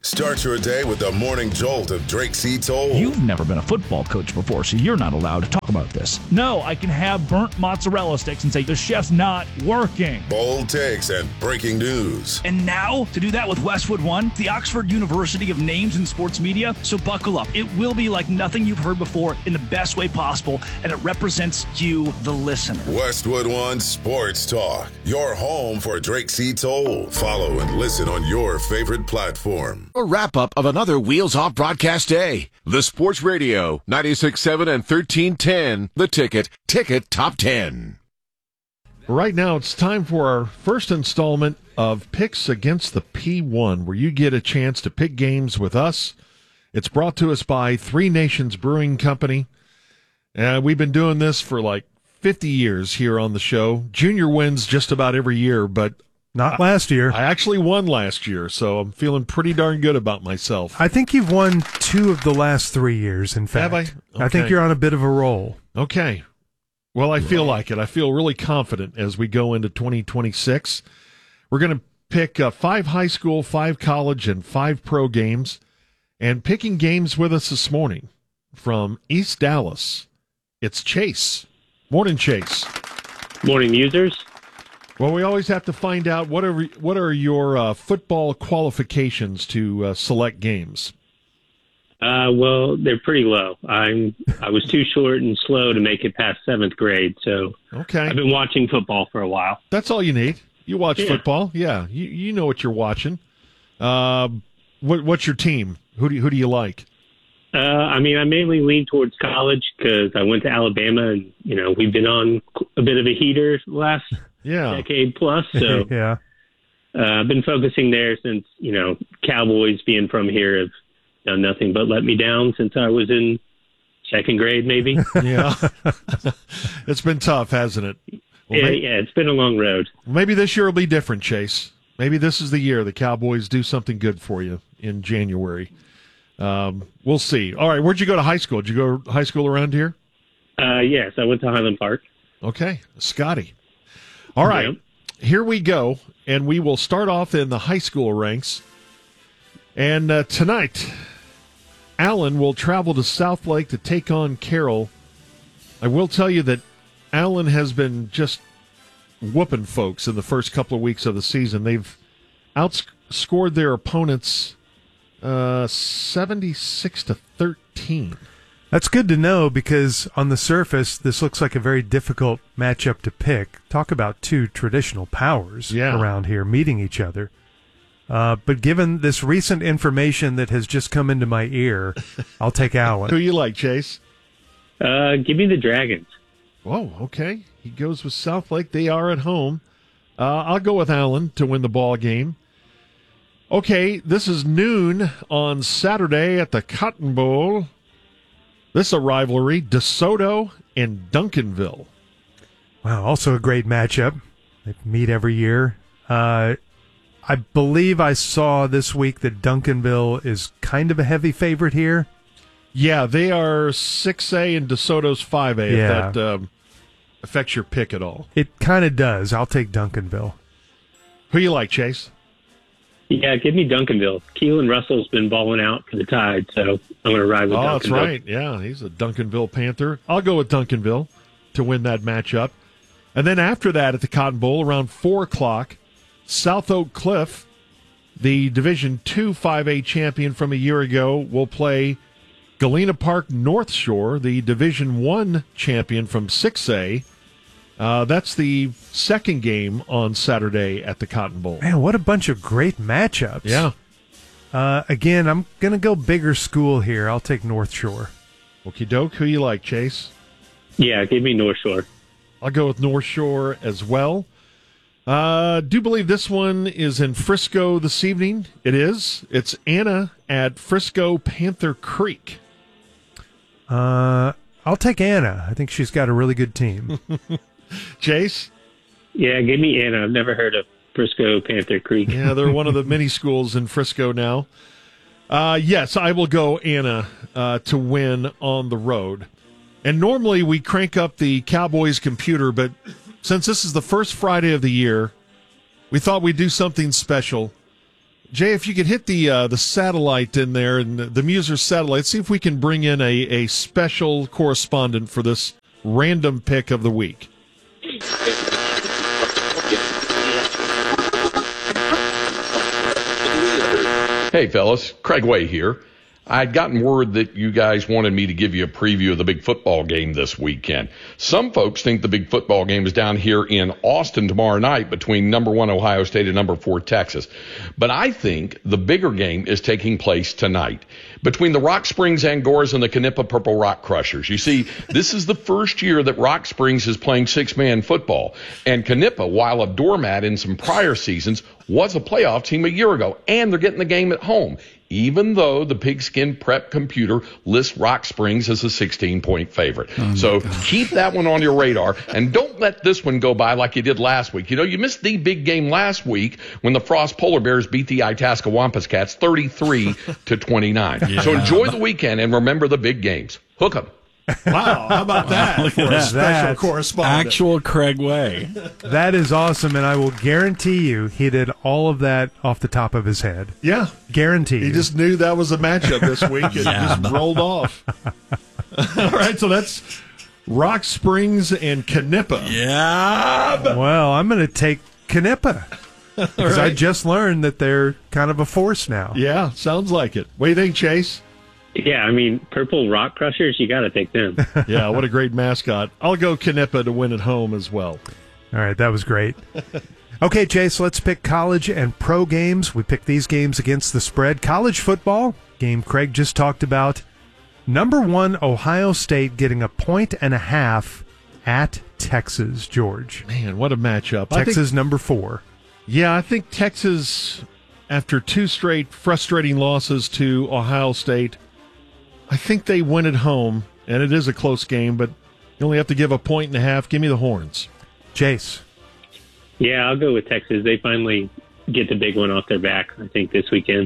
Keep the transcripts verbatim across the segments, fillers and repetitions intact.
Start your day with the morning jolt of Drake C. Toll. You've never been a football coach before, so you're not allowed to talk about this. No, I can have burnt mozzarella sticks and say the chef's not working. Bold takes and breaking news. And now, to do that with Westwood One, the Oxford University of names in sports media. So buckle up. It will be like nothing you've heard before in the best way possible, and it represents you, the listener. Westwood One Sports Talk, your home for Drake C. Toll. Follow and listen on your favorite platform. A wrap-up of another Wheels Off broadcast day. The Sports Radio, ninety-six point seven and thirteen ten. The Ticket, Ticket Top ten. Right now, it's time for our first installment of Picks Against the P one, where you get a chance to pick games with us. It's brought to us by Three Nations Brewing Company. Uh, we've been doing this for like fifty years here on the show. Junior wins just about every year, but Not last year. I actually won last year, so I'm feeling pretty darn good about myself. I think you've won two of the last three years, in fact. Have I? Okay. I think you're on a bit of a roll. Okay. Well, I feel like it. I feel really confident as we go into twenty twenty-six. We're going to pick uh, five high school, five college, and five pro games. And picking games with us this morning from East Dallas, it's Chase. Morning, Chase. Morning, users. Well, we always have to find out what are what are your uh, football qualifications to uh, select games. Uh, well, they're pretty low. I'm I was too short and slow to make it past seventh grade, so okay. I've been watching football for a while. That's all you need. You watch yeah. football, yeah. You you know what you're watching. Uh, what what's your team? Who do you, who do you like? Uh, I mean, I mainly lean towards college because I went to Alabama, and you know we've been on a bit of a heater last yeah. decade plus. So yeah, uh, I've been focusing there since you know Cowboys being from here have done nothing but let me down since I was in second grade, maybe. Yeah, it's been tough, hasn't it? Well, yeah, maybe, yeah, it's been a long road. Maybe this year will be different, Chase. Maybe this is the year the Cowboys do something good for you in January. Um, we'll see. All right, where'd you go to high school? Did you go to high school around here? Uh, yes, I went to Highland Park. Okay, Scotty. All right, yeah. Here we go, and we will start off in the high school ranks. And uh, tonight, Allen will travel to South Lake to take on Carroll. I will tell you that Allen has been just whooping folks in the first couple of weeks of the season. They've outscored their opponents uh, seventy-six to thirteen. That's good to know because on the surface, this looks like a very difficult matchup to pick. Talk about two traditional powers yeah. around here meeting each other. Uh, but given this recent information that has just come into my ear, I'll take Allen. Who you like, Chase? Uh, give me the Dragons. Whoa, okay. He goes with South Lake. They are at home. Uh, I'll go with Allen to win the ball game. Okay, this is noon on Saturday at the Cotton Bowl. This is a rivalry, DeSoto and Duncanville. Wow, also a great matchup. They meet every year. Uh, I believe I saw this week that Duncanville is kind of a heavy favorite here. Yeah, they are six A and DeSoto's five A, yeah. if that um, affects your pick at all. It kind of does. I'll take Duncanville. Who you like, Chase? Yeah, give me Duncanville. Keelan Russell's been balling out for the Tide, so I'm going to ride with oh, Duncanville. Oh, that's right. Yeah, he's a Duncanville Panther. I'll go with Duncanville to win that matchup. And then after that at the Cotton Bowl, around four o'clock, South Oak Cliff, the Division two five A champion from a year ago, will play Galena Park North Shore, the Division one champion from six A. Uh, that's the second game on Saturday at the Cotton Bowl. Man, what a bunch of great matchups. Yeah. Uh, again, I'm going to go bigger school here. I'll take North Shore. Okie doke. Who you like, Chase? Yeah, give me North Shore. I'll go with North Shore as well. Uh, do believe this one is in Frisco this evening. It is. It's Anna at Frisco Panther Creek. Uh, I'll take Anna. I think she's got a really good team. Chase? Yeah, give me Anna. I've never heard of Frisco Panther Creek. Yeah, they're one of the many schools in Frisco now. Uh, yes, I will go Anna uh, to win on the road. And normally we crank up the Cowboys computer, but since this is the first Friday of the year, we thought we'd do something special. Jay, if you could hit the uh, the satellite in there and the, the Muser satellite, see if we can bring in a, a special correspondent for this random pick of the week. Hey, fellas. Craig Way here. I'd gotten word that you guys wanted me to give you a preview of the big football game this weekend. Some folks think the big football game is down here in Austin tomorrow night between number one Ohio State and number four Texas. But I think the bigger game is taking place tonight between the Rock Springs Angoras and the Canepa Purple Rock Crushers. You see, this is the first year that Rock Springs is playing six-man football. And Canepa, while a doormat in some prior seasons, was a playoff team a year ago. And they're getting the game at home, even though the Pigskin Prep computer lists Rock Springs as a sixteen-point favorite. Oh so gosh. Keep that one on your radar, and don't let this one go by like you did last week. You know, you missed the big game last week when the Frost Polar Bears beat the Itasca Wampus Cats thirty-three to twenty-nine. Yeah. So enjoy the weekend and remember the big games. Hook 'em. Wow, how about that for a special That's correspondent? Actual Craig Way. That is awesome, and I will guarantee you he did all of that off the top of his head. Yeah. Guarantee He you. just knew that was a matchup this week and Yeah. just rolled off. All right, so that's Rock Springs and Canepa. Yeah. Well, I'm going to take Canepa because I right. just learned that they're kind of a force now. Yeah, sounds like it. What do you think, Chase? Yeah, I mean, Purple Rock Crushers, you got to take them. Yeah, what a great mascot. I'll go Canepa to win at home as well. All right, that was great. Okay, Chase, let's pick college and pro games. We picked these games against the spread. College football, game Craig just talked about. Number one, Ohio State getting a point and a half at Texas, George. Man, what a matchup. Texas, I think, number four. yeah, I think Texas, after two straight frustrating losses to Ohio State, I think they win at home, and it is a close game, but you only have to give a point and a half. Give me the Horns. Chase. Yeah, I'll go with Texas. They finally get the big one off their back, I think, this weekend.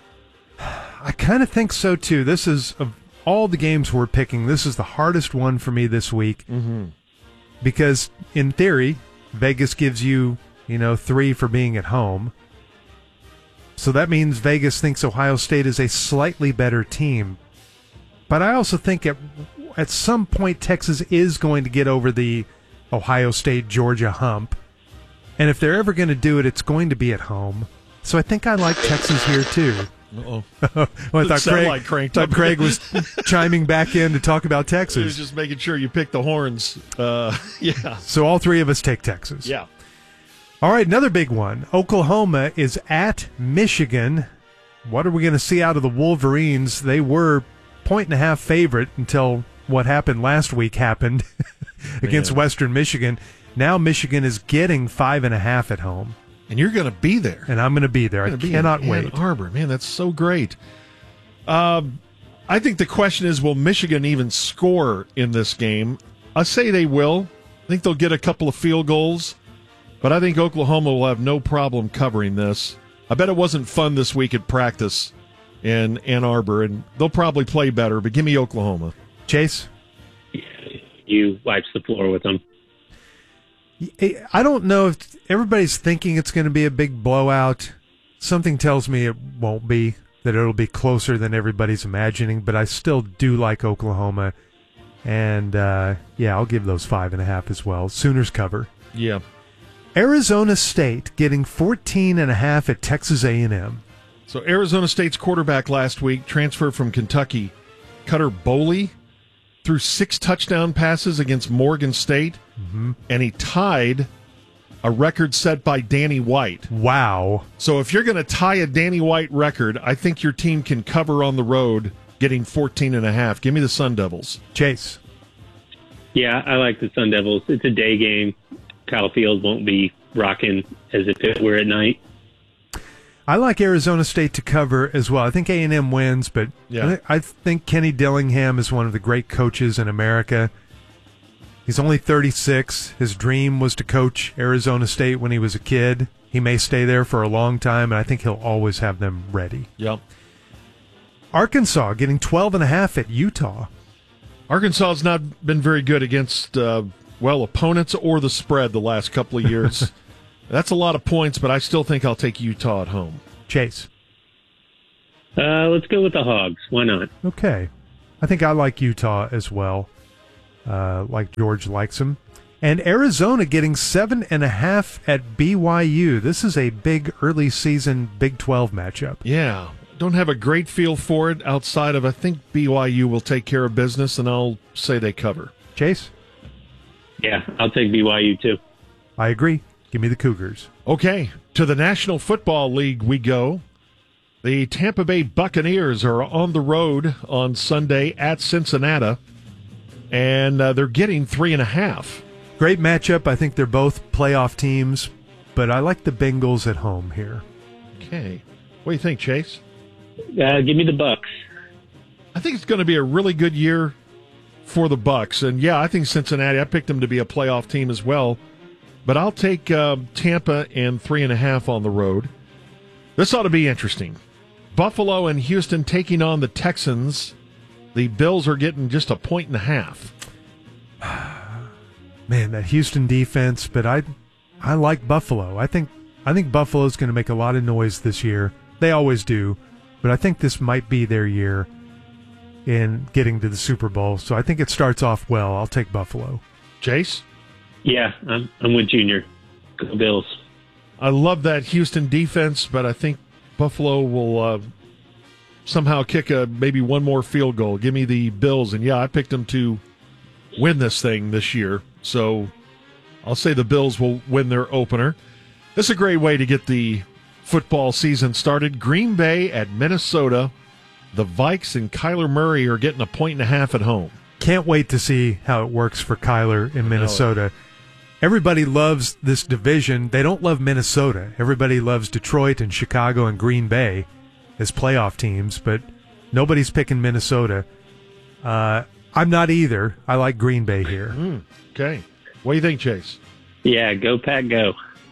I kind of think so, too. This is, of all the games we're picking, this is the hardest one for me this week. Mm-hmm. Because, in theory, Vegas gives you, you know, three for being at home. So that means Vegas thinks Ohio State is a slightly better team. But I also think at, at some point Texas is going to get over the Ohio State-Georgia hump. And if they're ever going to do it, it's going to be at home. So I think I like Texas here, too. Uh-oh. well, I thought Craig, like cranked thought up. Craig was chiming back in to talk about He was Texas. just making sure you pick the Horns. Uh, yeah. So all three of us take Texas. Yeah. All right, another big one. Oklahoma is at Michigan. What are we going to see out of the Wolverines? They were point and a half favorite until what happened last week happened against Man. Western Michigan. Now Michigan is getting five and a half at home, And you're going to be there. and I'm going to be there. I Gonna be cannot in wait. Ann Arbor. Man, that's so great. Um, I think the question is, will Michigan even score in this game? I say they will. I think they'll get a couple of field goals, but I think Oklahoma will have no problem covering this. I bet it wasn't fun this week at practice in Ann Arbor, and they'll probably play better, but give me Oklahoma. Chase? You wipes the floor with them. I don't know if everybody's thinking it's going to be a big blowout. Something tells me it won't be, that it'll be closer than everybody's imagining, but I still do like Oklahoma. And, uh, yeah, I'll give those five and a half as well. Sooners cover. Yeah. Arizona State getting fourteen and a half at Texas A and M. So Arizona State's quarterback last week, transferred from Kentucky, Cutter Boley, threw six touchdown passes against Morgan State, Mm-hmm. and he tied a record set by Danny White. Wow. So if you're going to tie a Danny White record, I think your team can cover on the road getting fourteen and a half. Give me the Sun Devils. Chase. Yeah, I like the Sun Devils. It's a day game. Kyle Field won't be rocking as if it were at night. I like Arizona State to cover as well. I think A and M wins, but Yeah. I, th- I think Kenny Dillingham is one of the great coaches in America. He's only thirty-six. His dream was to coach Arizona State when he was a kid. He may stay there for a long time, and I think he'll always have them ready. Yep. Arkansas getting twelve and a half at Utah. Arkansas has not been very good against, uh, well, opponents or the spread the last couple of years. That's a lot of points, but I still think I'll take Utah at home. Chase. Uh, let's go with the Hogs. Why not? Okay. I think I like Utah as well, uh, like George likes them. And Arizona getting seven and a half at B Y U. This is a big early season Big twelve matchup. Yeah. Don't have a great feel for it outside of I think B Y U will take care of business, and I'll say they cover. Chase? Yeah, I'll take B Y U too. I agree. Give me the Cougars. Okay, to the National Football League we go. The Tampa Bay Buccaneers are on the road on Sunday at Cincinnati, and uh, they're getting three and a half. Great matchup. I think they're both playoff teams, but I like the Bengals at home here. Okay. What do you think, Chase? Uh, give me the Bucks. I think it's going to be a really good year for the Bucks, and yeah, I think Cincinnati. I picked them to be a playoff team as well, but I'll take uh, Tampa and three and a half on the road. This ought to be interesting. Buffalo and Houston taking on the Texans. The Bills are getting just a point and a half. Man, that Houston defense, but I, I like Buffalo. I think I think Buffalo's going to make a lot of noise this year. They always do, but I think this might be their year in getting to the Super Bowl. So I think it starts off well. I'll take Buffalo. Chase? Yeah, I'm, I'm with Junior. Go Bills. I love that Houston defense, but I think Buffalo will uh, somehow kick a maybe one more field goal. Give me the Bills, and yeah, I picked them to win this thing this year. So I'll say the Bills will win their opener. This is a great way to get the football season started. Green Bay at Minnesota. The Vikes and Kyler Murray are getting a point and a half at home. Can't wait to see how it works for Kyler in Minnesota. Everybody loves this division. They don't love Minnesota. Everybody loves Detroit and Chicago and Green Bay as playoff teams, but nobody's picking Minnesota. Uh, I'm not either. I like Green Bay here. Mm, okay. What do you think, Chase? Yeah, go Pack, go.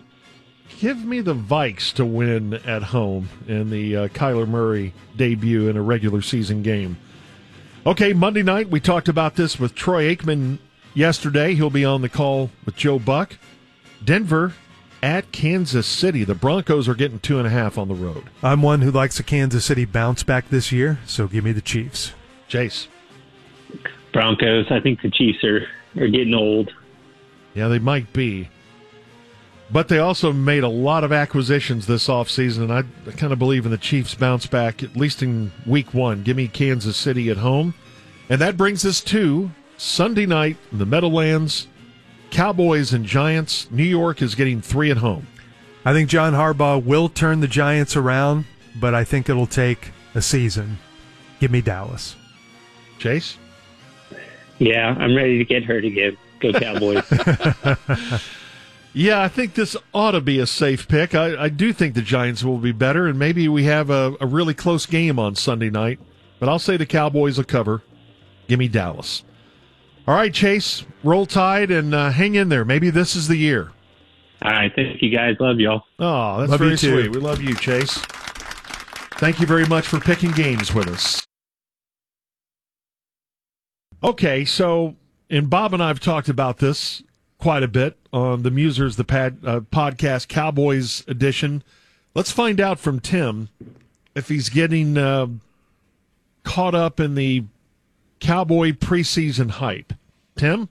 Give me the Vikes to win at home in the uh, Kyler Murray debut in a regular season game. Okay, Monday night, we talked about this with Troy Aikman yesterday. He'll be on the call with Joe Buck. Denver at Kansas City. The Broncos are getting two and a half on the road. I'm one who likes a Kansas City bounce back this year, so give me the Chiefs. Chase? Broncos. I think the Chiefs are, are getting old. Yeah, they might be. But they also made a lot of acquisitions this offseason, and I, I kind of believe in the Chiefs bounce back, at least in week one. Give me Kansas City at home. And that brings us to Sunday night in the Meadowlands. Cowboys and Giants. New York is getting three at home. I think John Harbaugh will turn the Giants around, but I think it'll take a season. Give me Dallas. Chase? Yeah, I'm ready to get hurt again. Go Cowboys. Yeah, I think this ought to be a safe pick. I, I do think the Giants will be better, and maybe we have a, a really close game on Sunday night. But I'll say the Cowboys will cover. Give me Dallas. All right, Chase, roll tide and uh, hang in there. Maybe this is the year. All right, thank you guys. Love y'all. Oh, that's love very you too. sweet. We love you, Chase. Thank you very much for picking games with us. Okay, so, and Bob and I have talked about this quite a bit on the Musers, the pad, uh, podcast Cowboys edition. Let's find out from Tim if he's getting uh, caught up in the Cowboy preseason hype. Tim?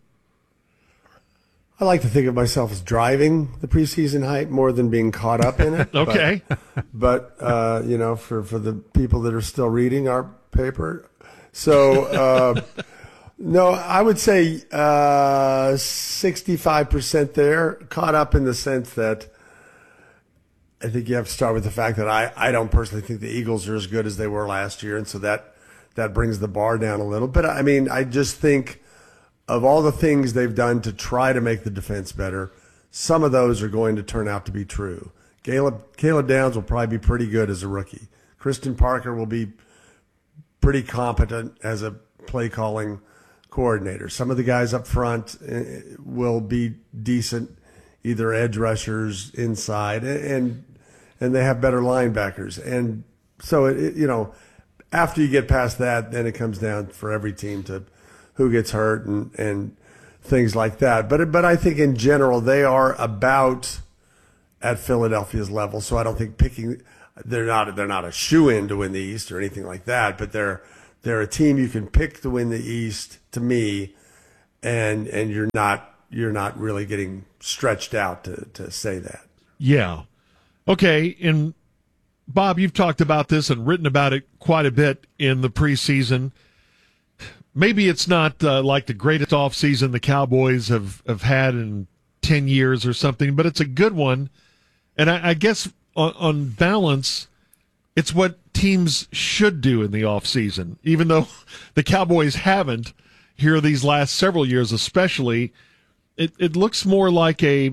I like to think of myself as driving the preseason hype more than being caught up in it. Okay. But, but uh, you know, for, for the people that are still reading our paper. So, uh, no, I would say uh, sixty-five percent there, caught up in the sense that I think you have to start with the fact that I, I don't personally think the Eagles are as good as they were last year, and so that, that brings the bar down a little. But, I mean, I just think of all the things they've done to try to make the defense better, some of those are going to turn out to be true. Caleb, Caleb Downs will probably be pretty good as a rookie. Kristen Parker will be pretty competent as a play-calling coordinator. Some of the guys up front will be decent, either edge rushers inside, and and they have better linebackers. And so, it, you know, after you get past that, then it comes down for every team to who gets hurt and, and things like that. But but I think in general they are about at Philadelphia's level. So I don't think picking they're not they're not a shoo-in to win the East or anything like that, but they're they're a team you can pick to win the East, to me, and and you're not you're not really getting stretched out to, to say that. Yeah. Okay, and Bob, you've talked about this and written about it quite a bit in the preseason. Maybe it's not uh, like the greatest offseason the Cowboys have, have had in ten years or something, but it's a good one. And I, I guess on, on balance, it's what teams should do in the offseason, even though the Cowboys haven't here these last several years especially. It, it looks more like a,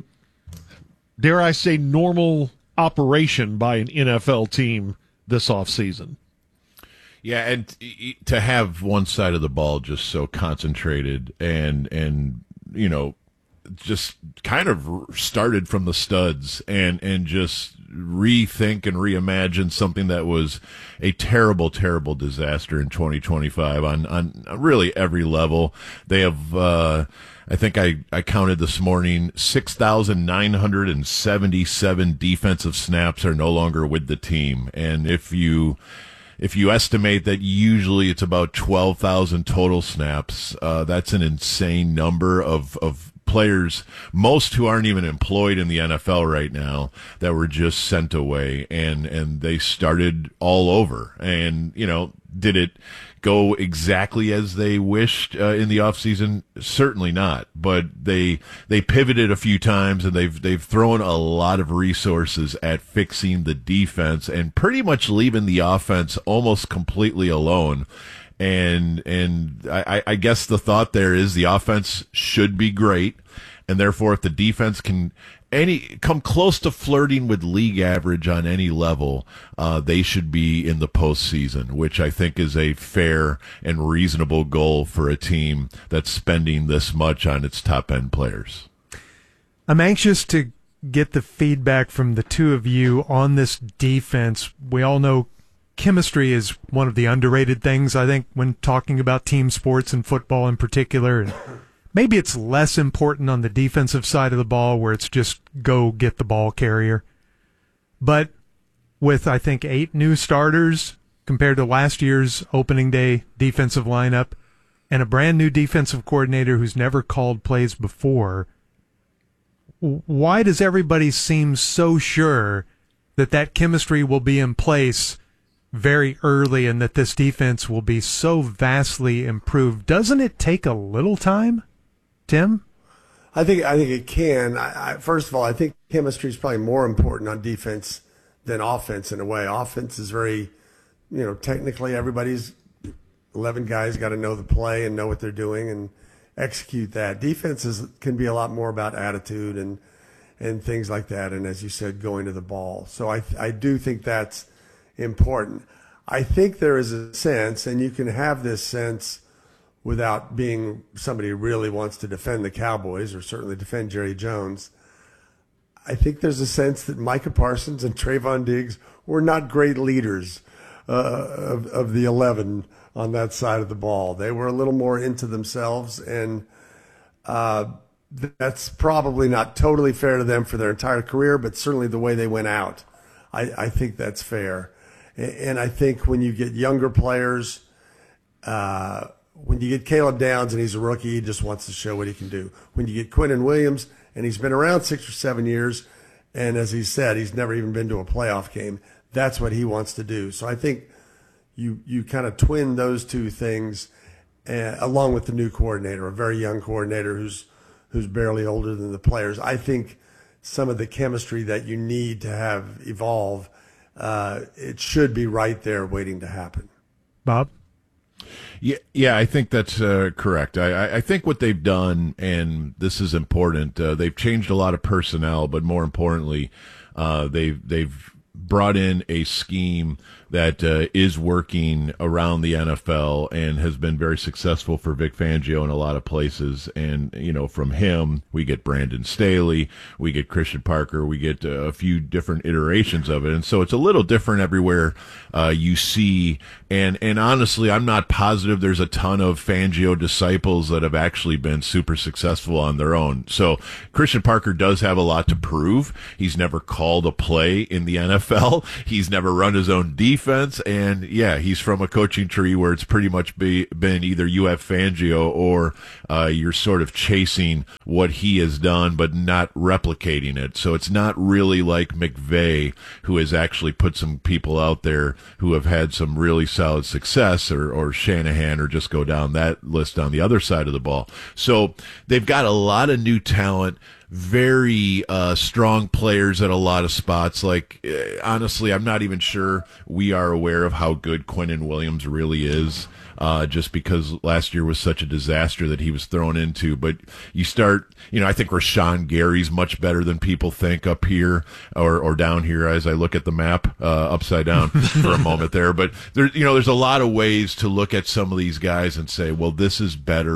dare I say, normal operation by an N F L team this offseason. Yeah, and to have one side of the ball just so concentrated and, and you know, just kind of started from the studs and, and just rethink and reimagine something that was a terrible, terrible disaster in twenty twenty-five on, on really every level. They have, uh, I think I, I counted this morning, six thousand nine hundred seventy-seven defensive snaps are no longer with the team. And if you, If you estimate that usually it's about twelve thousand total snaps, uh, that's an insane number of, of players, most who aren't even employed in the N F L right now, that were just sent away, and, and they started all over. And, you know, did it go exactly as they wished uh, in the offseason? Certainly not. But they they pivoted a few times, and they've they've thrown a lot of resources at fixing the defense and pretty much leaving the offense almost completely alone. And and I, I guess the thought there is the offense should be great, and therefore if the defense can any come close to flirting with league average on any level, uh, they should be in the postseason, which I think is a fair and reasonable goal for a team that's spending this much on its top-end players. I'm anxious to get the feedback from the two of you on this defense. We all know chemistry is one of the underrated things, I think, when talking about team sports and football in particular. And maybe it's less important on the defensive side of the ball, where it's just go get the ball carrier. But with, I think, eight new starters compared to last year's opening day defensive lineup and a brand new defensive coordinator who's never called plays before, why does everybody seem so sure that that chemistry will be in place very early and that this defense will be so vastly improved? Doesn't it take a little time, Tim? I think I think it can. I, I, first of all, I think chemistry is probably more important on defense than offense in a way. Offense is very, you know, technically everybody's eleven guys got to know the play and know what they're doing and execute that. Defense is, can be a lot more about attitude and and things like that. And as you said, going to the ball. So I I do think that's important. I think there is a sense, and you can have this sense without being somebody who really wants to defend the Cowboys or certainly defend Jerry Jones. I think there's a sense that Micah Parsons and Trayvon Diggs were not great leaders uh, of, of the eleven on that side of the ball. They were a little more into themselves, and uh, that's probably not totally fair to them for their entire career, but certainly the way they went out, I, I think that's fair. And I think when you get younger players, uh, when you get Caleb Downs and he's a rookie, he just wants to show what he can do. When you get Quinnen Williams and he's been around six or seven years, and as he said, he's never even been to a playoff game, that's what he wants to do. So I think you you kind of twin those two things, uh, along with the new coordinator, a very young coordinator who's who's barely older than the players. I think some of the chemistry that you need to have evolve, Uh, it should be right there waiting to happen. Bob? Yeah, yeah, I think that's uh, correct. I, I think what they've done, and this is important, uh, they've changed a lot of personnel, but more importantly, uh, they've they've brought in a scheme that uh, is working around the N F L and has been very successful for Vic Fangio in a lot of places. And, you know, from him, we get Brandon Staley, we get Christian Parker, we get uh, a few different iterations of it. And so it's a little different everywhere uh, you see. And, and honestly, I'm not positive there's a ton of Fangio disciples that have actually been super successful on their own. So Christian Parker does have a lot to prove. He's never called a play in the N F L. F L. He's never run his own defense. And, yeah, he's from a coaching tree where it's pretty much be, been either you have Fangio or uh, you're sort of chasing what he has done but not replicating it. So it's not really like McVay, who has actually put some people out there who have had some really solid success, or, or Shanahan, or just go down that list on the other side of the ball. So they've got a lot of new talent, very uh, strong players at a lot of spots. Like, uh, honestly, I'm not even sure we are aware of how good Quinnen Williams really is. Uh, just because last year was such a disaster that he was thrown into. But you start, you know, I think Rashawn Gary's much better than people think up here or, or down here as I look at the map uh, upside down for a moment there. But there, you know, there's a lot of ways to look at some of these guys and say, well, this is better